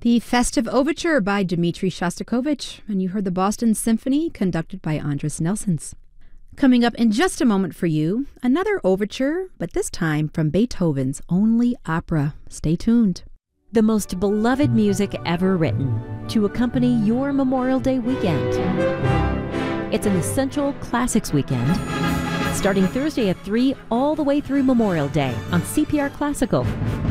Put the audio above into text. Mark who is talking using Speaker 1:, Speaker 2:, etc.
Speaker 1: The Festive Overture by Dmitri Shostakovich, and you heard the Boston Symphony conducted by Andris Nelsons. Coming up in just a moment for you, another overture, but this time from Beethoven's Only Opera. Stay tuned.
Speaker 2: The most beloved music ever written to accompany your Memorial Day weekend. It's an Essential Classics weekend, starting Thursday at 3 all the way through Memorial Day on CPR Classical.